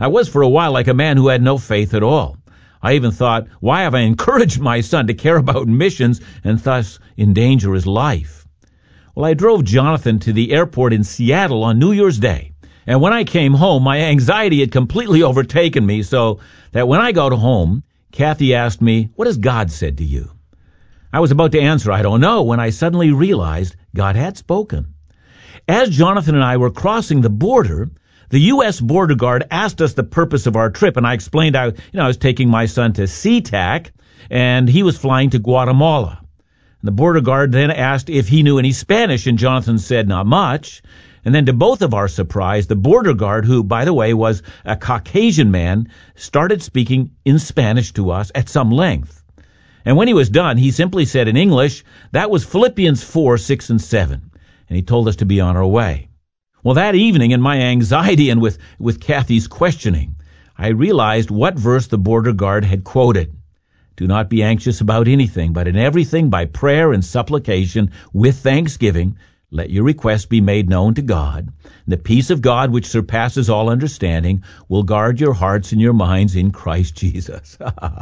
I was for a while like a man who had no faith at all. I even thought, why have I encouraged my son to care about missions and thus endanger his life? Well, I drove Jonathan to the airport in Seattle on New Year's Day. And when I came home, my anxiety had completely overtaken me, so that when I got home, Kathy asked me, what has God said to you? I was about to answer, I don't know, when I suddenly realized God had spoken. As Jonathan and I were crossing the border, the U.S. Border Guard asked us the purpose of our trip, and I explained I was taking my son to SeaTac, and he was flying to Guatemala. The Border Guard then asked if he knew any Spanish, and Jonathan said not much. And then to both of our surprise, the Border Guard, who, by the way, was a Caucasian man, started speaking in Spanish to us at some length. And when he was done, he simply said in English, that was Philippians 4, 6, and 7. And he told us to be on our way. Well, that evening, in my anxiety and with Kathy's questioning, I realized what verse the Border Guard had quoted. Do not be anxious about anything, but in everything by prayer and supplication with thanksgiving, let your requests be made known to God. The peace of God, which surpasses all understanding, will guard your hearts and your minds in Christ Jesus.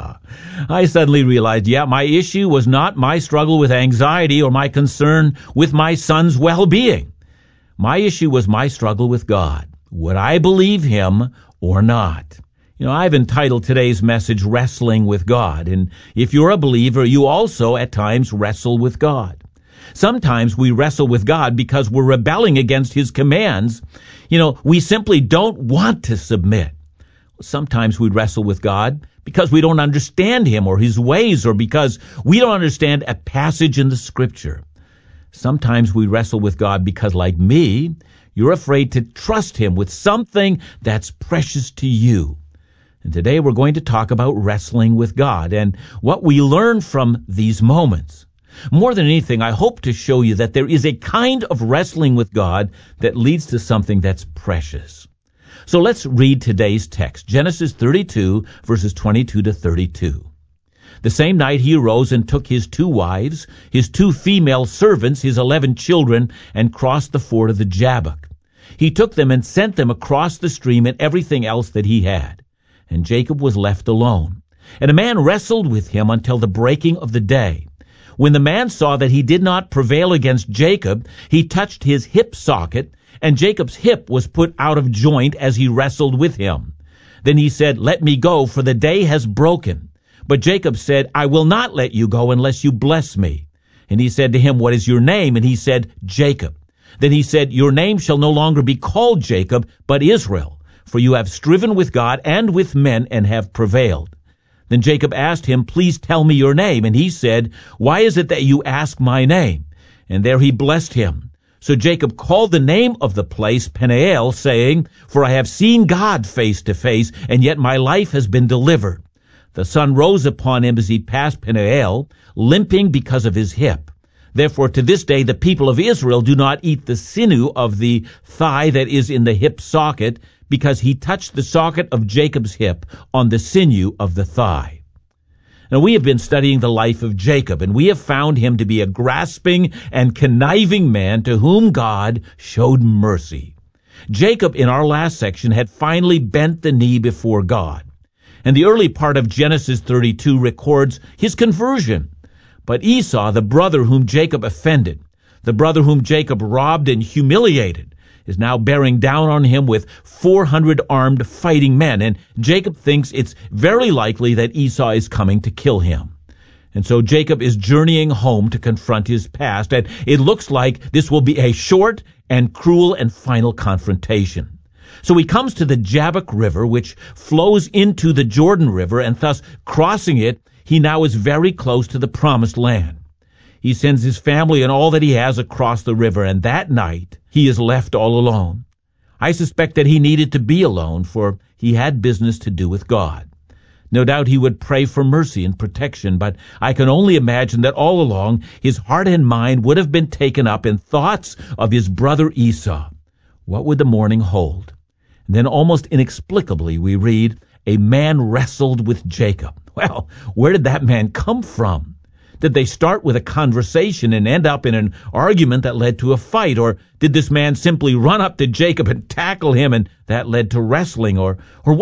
I suddenly realized, my issue was not my struggle with anxiety or my concern with my son's well-being. My issue was my struggle with God. Would I believe him or not? I've entitled today's message, Wrestling with God. And if you're a believer, you also at times wrestle with God. Sometimes we wrestle with God because we're rebelling against his commands. We simply don't want to submit. Sometimes we wrestle with God because we don't understand him or his ways, or because we don't understand a passage in the scripture. Sometimes we wrestle with God because, like me, you're afraid to trust him with something that's precious to you. And today we're going to talk about wrestling with God and what we learn from these moments. More than anything, I hope to show you that there is a kind of wrestling with God that leads to something that's precious. So let's read today's text, Genesis 32, verses 22 to 32. The same night he arose and took his 2 wives, his 2 female servants, his 11 children, and crossed the ford of the Jabbok. He took them and sent them across the stream and everything else that he had. And Jacob was left alone. And a man wrestled with him until the breaking of the day. When the man saw that he did not prevail against Jacob, he touched his hip socket, and Jacob's hip was put out of joint as he wrestled with him. Then he said, let me go, for the day has broken. But Jacob said, I will not let you go unless you bless me. And he said to him, what is your name? And he said, Jacob. Then he said, your name shall no longer be called Jacob, but Israel, for you have striven with God and with men and have prevailed. Then Jacob asked him, please tell me your name. And he said, why is it that you ask my name? And there he blessed him. So Jacob called the name of the place Peniel, saying, for I have seen God face to face, and yet my life has been delivered. The sun rose upon him as he passed Peniel, limping because of his hip. Therefore to this day the people of Israel do not eat the sinew of the thigh that is in the hip socket, because he touched the socket of Jacob's hip on the sinew of the thigh. Now we have been studying the life of Jacob, and we have found him to be a grasping and conniving man to whom God showed mercy. Jacob, in our last section, had finally bent the knee before God. And the early part of Genesis 32 records his conversion. But Esau, the brother whom Jacob offended, the brother whom Jacob robbed and humiliated, is now bearing down on him with 400 armed fighting men, and Jacob thinks it's very likely that Esau is coming to kill him. And so Jacob is journeying home to confront his past, and it looks like this will be a short and cruel and final confrontation. So he comes to the Jabbok River, which flows into the Jordan River, and thus crossing it, he now is very close to the Promised Land. He sends his family and all that he has across the river, and that night he is left all alone. I suspect that he needed to be alone, for he had business to do with God. No doubt he would pray for mercy and protection, but I can only imagine that all along his heart and mind would have been taken up in thoughts of his brother Esau. What would the morning hold? And then almost inexplicably we read, a man wrestled with Jacob. Well, where did that man come from? Did they start with a conversation and end up in an argument that led to a fight? Or did this man simply run up to Jacob and tackle him, and that led to wrestling? Or